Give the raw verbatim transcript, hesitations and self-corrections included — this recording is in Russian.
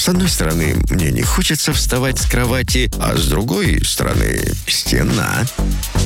С одной стороны, мне не хочется вставать с кровати, а с другой стороны, стена.